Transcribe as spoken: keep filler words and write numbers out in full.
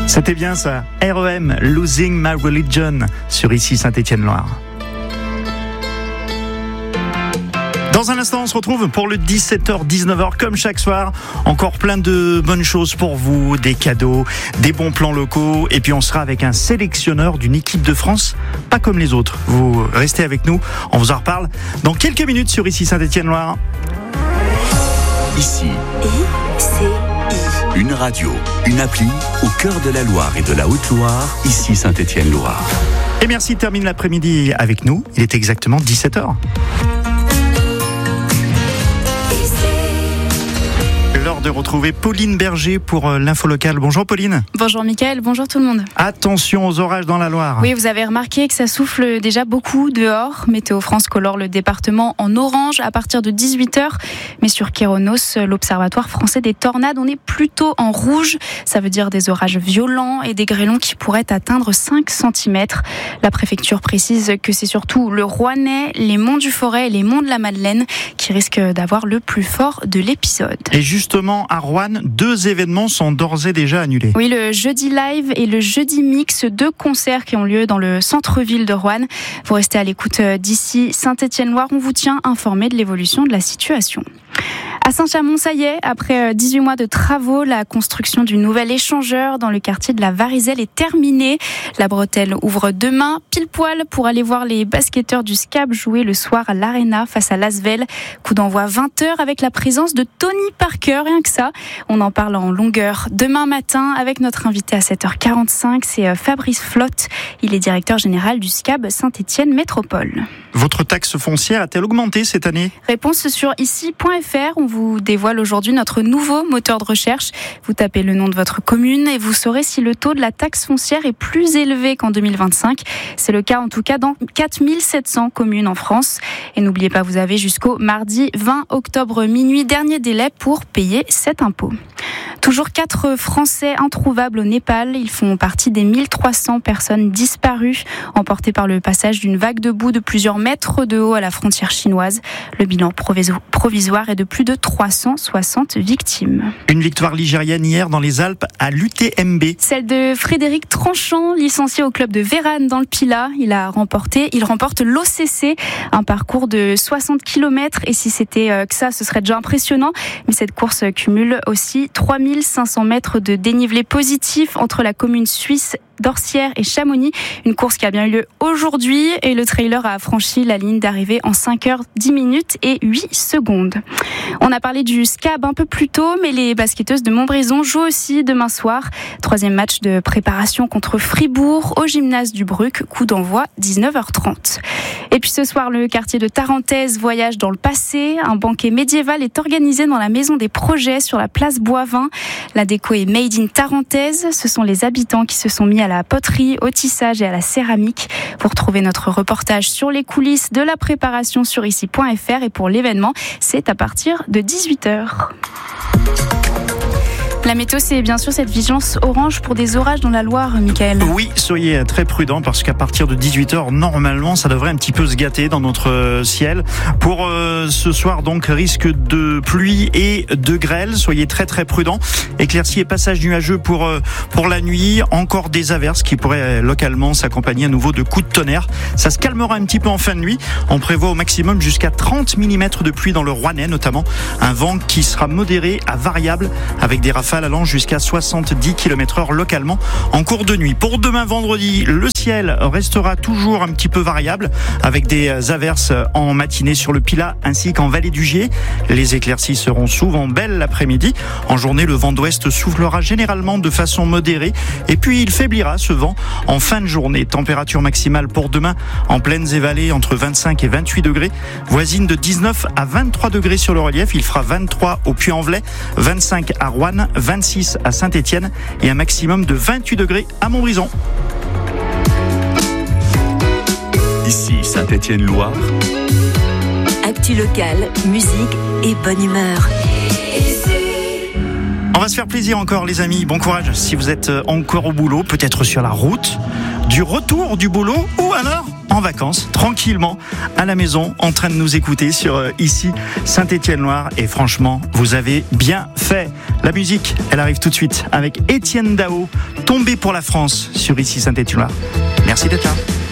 C'était bien ça, R E M, Losing My Religion, sur ici Saint-Étienne-Loire. Dans un instant, on se retrouve pour le dix-sept heures dix-neuf heures comme chaque soir. Encore plein de bonnes choses pour vous, des cadeaux, des bons plans locaux. Et puis on sera avec un sélectionneur d'une équipe de France, pas comme les autres. Vous restez avec nous, on vous en reparle dans quelques minutes sur ici Saint-Étienne-Loire. Ici, I C I. Une radio, une appli au cœur de la Loire et de la Haute-Loire, ici Saint-Étienne-Loire. Et merci de terminer l'après-midi avec nous. Il est exactement dix-sept heures. L'heure de retrouver Pauline Berger pour l'info locale. Bonjour Pauline. Bonjour Mickaël, bonjour tout le monde. Attention aux orages dans la Loire. Oui, vous avez remarqué que ça souffle déjà beaucoup dehors. Météo France colore le département en orange à partir de dix-huit heures. Mais sur Kéronos, l'Observatoire français des tornades, on est plutôt en rouge. Ça veut dire des orages violents et des grêlons qui pourraient atteindre cinq centimètres. La préfecture précise que c'est surtout le Rouennais, les monts du Forêt et les monts de la Madeleine qui risquent d'avoir le plus fort de l'épisode. Et justement, à Roanne, deux événements sont d'ores et déjà annulés. Oui, le jeudi live et le jeudi mix, deux concerts qui ont lieu dans le centre-ville de Roanne. Vous restez à l'écoute d'ici Saint-Étienne-Loire. On vous tient informé de l'évolution de la situation. À Saint-Chamond, ça y est, après dix-huit mois de travaux, la construction du nouvel échangeur dans le quartier de la Varizelle est terminée. La bretelle ouvre demain, pile poil, pour aller voir les basketteurs du S C A B jouer le soir à l'Arena face à l'Asvel. Coup d'envoi vingt heures avec la présence de Tony Parker, rien que ça. On en parle en longueur demain matin avec notre invité à sept heures quarante-cinq, c'est Fabrice Flotte. Il est directeur général du S C A B Saint-Étienne Métropole. Votre taxe foncière a-t-elle augmenté cette année ? Réponse sur ici point F R. On vous dévoile aujourd'hui notre nouveau moteur de recherche. Vous tapez le nom de votre commune et vous saurez si le taux de la taxe foncière est plus élevé qu'en deux mille vingt-cinq. C'est le cas en tout cas dans quatre mille sept cents communes en France. Et n'oubliez pas, vous avez jusqu'au mardi vingt octobre minuit, dernier délai pour payer cet impôt. Toujours quatre Français introuvables au Népal. Ils font partie des mille trois cents personnes disparues, emportées par le passage d'une vague de boue de plusieurs mètres de haut à la frontière chinoise. Le bilan provisoire est de plus de trois cent soixante victimes. Une victoire ligérienne hier dans les Alpes à l'U T M B. Celle de Frédéric Tranchant, licencié au club de Vérane dans le Pilat. Il a remporté, il remporte l'O C C, un parcours de soixante kilomètres. Et si c'était que ça, ce serait déjà impressionnant. Mais cette course cumule aussi trois mille cinq cents mètres de dénivelé positif entre la commune suisse d'Orsières et Chamonix. Une course qui a bien eu lieu aujourd'hui et le trailer a franchi la ligne d'arrivée en cinq heures dix minutes et huit secondes. On a parlé du S C A B un peu plus tôt, mais les basketteuses de Montbrison jouent aussi demain soir. Troisième match de préparation contre Fribourg au gymnase du Bruc. Coup d'envoi dix-neuf heures trente. Et puis ce soir, le quartier de Tarentaise voyage dans le passé. Un banquet médiéval est organisé dans la maison des projets sur la place Boivin. La déco est made in Tarentaise. Ce sont les habitants qui se sont mis à la poterie, au tissage et à la céramique. Pour trouver notre reportage sur les coulisses de la préparation sur ici point F R et pour l'événement, c'est à partir de dix-huit heures. La météo, c'est bien sûr cette vigilance orange pour des orages dans la Loire, Mickaël. Oui, soyez très prudents parce qu'à partir de dix-huit heures, normalement, ça devrait un petit peu se gâter dans notre ciel. Pour euh, ce soir, donc, risque de pluie et de grêle. Soyez très très prudents. Éclaircies et passages nuageux pour, euh, pour la nuit. Encore des averses qui pourraient localement s'accompagner à nouveau de coups de tonnerre. Ça se calmera un petit peu en fin de nuit. On prévoit au maximum jusqu'à trente millimètres de pluie dans le Rouennais, notamment. Un vent qui sera modéré à variable avec des rafales allant jusqu'à soixante-dix kilomètres heure localement en cours de nuit. Pour demain vendredi, le ciel restera toujours un petit peu variable avec des averses en matinée sur le Pilat ainsi qu'en vallée du Gier. Les éclaircies seront souvent belles l'après-midi. En journée, le vent d'ouest soufflera généralement de façon modérée et puis il faiblira ce vent en fin de journée. Température maximale pour demain en plaines et vallées entre vingt-cinq et vingt-huit degrés, voisine de dix-neuf à vingt-trois degrés sur le relief. Il fera vingt-trois au Puy-en-Velay, vingt-cinq à Roanne, vingt-six à Saint-Étienne et un maximum de vingt-huit degrés à Montbrison. Ici Saint-Étienne-Loire. Actu locale, musique et bonne humeur. On va se faire plaisir encore les amis, bon courage si vous êtes encore au boulot, peut-être sur la route. du retour du boulot ou alors en vacances, tranquillement, à la maison, en train de nous écouter sur euh, ici Saint-Étienne-Loire. Et franchement, vous avez bien fait. La musique, elle arrive tout de suite avec Étienne Dao, Tombé pour la France sur ici Saint-Étienne-Loire. Merci d'être là.